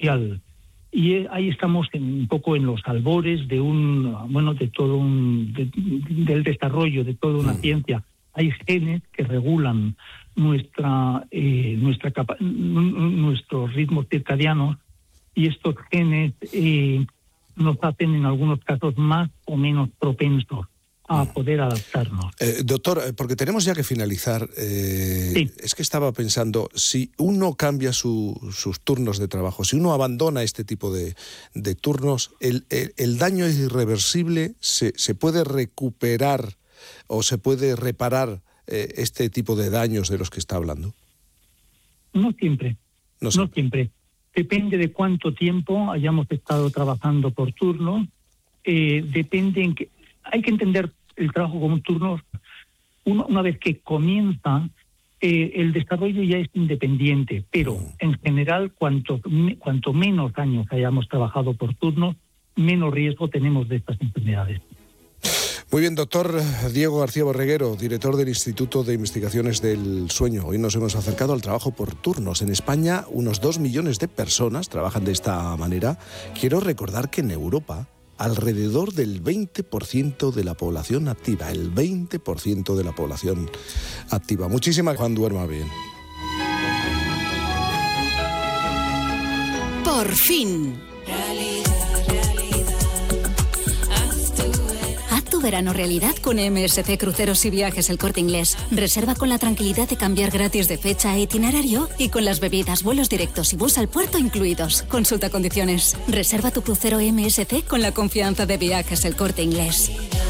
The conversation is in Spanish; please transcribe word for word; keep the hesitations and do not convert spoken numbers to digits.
social. Y eh, ahí estamos en, un poco en los albores de un, bueno, de todo un, de, del desarrollo de toda una mm. ciencia. Hay genes que regulan nuestra, eh, nuestra capa- nuestros ritmos circadianos, y estos genes eh, nos hacen en algunos casos más o menos propensos a poder adaptarnos. Eh, doctor, porque tenemos ya que finalizar, eh, sí. es que estaba pensando, si uno cambia su, sus turnos de trabajo, si uno abandona este tipo de, de turnos, el, el, el daño es irreversible, se, se puede recuperar o se puede reparar eh, este tipo de daños de los que está hablando. No siempre, no siempre. No siempre. Depende de cuánto tiempo hayamos estado trabajando por turnos, eh, depende en que, hay que entender el trabajo como turnos. Una, una vez que comienza, eh, el desarrollo ya es independiente, pero en general, cuanto, me, cuanto menos años hayamos trabajado por turnos, menos riesgo tenemos de estas enfermedades. Muy bien, doctor Diego García Borreguero, director del Instituto de Investigaciones del Sueño. Hoy nos hemos acercado al trabajo por turnos. En España, unos dos millones de personas trabajan de esta manera. Quiero recordar que en Europa, alrededor del veinte por ciento de la población activa, el veinte por ciento de la población activa. Muchísimas gracias, Juan, duerma bien. Por fin. Verano realidad con M S C Cruceros y Viajes El Corte Inglés. Reserva con la tranquilidad de cambiar gratis de fecha e itinerario y con las bebidas, vuelos directos y bus al puerto incluidos. Consulta condiciones. Reserva tu crucero M S C con la confianza de Viajes El Corte Inglés.